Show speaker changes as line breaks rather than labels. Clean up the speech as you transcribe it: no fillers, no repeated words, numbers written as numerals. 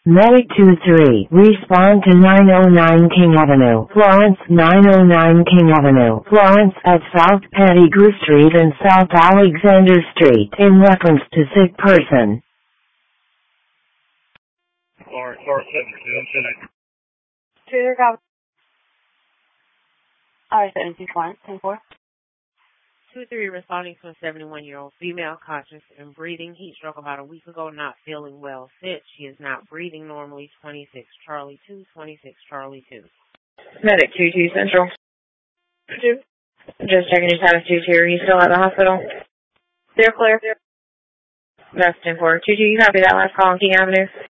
Medic 2-3, respond to 909 King Avenue, Florence, 909 King Avenue, Florence, at South Pettigrew Street and South Alexander Street, in reference to sick person.
Florence, 7
Trailer cop. Alright, 72 Florence, 10-4.
2-3 responding to a 71-year-old female conscious and breathing. Heat stroke about a week ago, not feeling well. Fit. She is not breathing normally. 26 Charlie 2, 26 Charlie 2.
Medic 2-2 Central.
2.
Just checking your status 2-2. Are you still at the hospital?
They're clear.
That's 10-4. 2-2, you copy that last call on King Avenue?